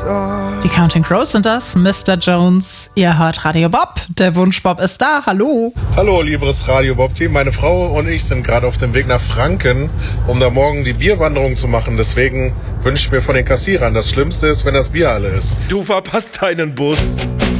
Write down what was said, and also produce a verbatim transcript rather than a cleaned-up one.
Die Counting Crows sind das, Mister Jones. Ihr hört Radio Bob. Der Wunschbob ist da. Hallo. Hallo, liebes Radio Bob-Team. Meine Frau und ich sind gerade auf dem Weg nach Franken, um da morgen die Bierwanderung zu machen. Deswegen wünsche ich mir von den Kassierern, das Schlimmste ist, wenn das Bier alle ist. Du verpasst deinen Bus.